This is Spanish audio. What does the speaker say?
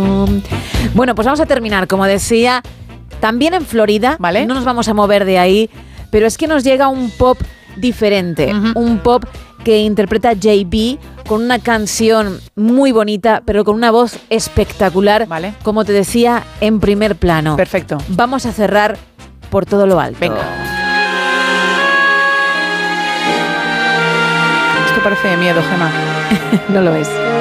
Bueno, pues vamos a terminar, como decía, también en Florida, ¿vale? No nos vamos a mover de ahí, pero es que nos llega un pop diferente, un pop que interpreta JB con una canción muy bonita, pero con una voz espectacular, ¿vale? Como te decía, en primer plano. Perfecto. Vamos a cerrar por todo lo alto. Venga. Esto parece de miedo, Gemma. No lo es.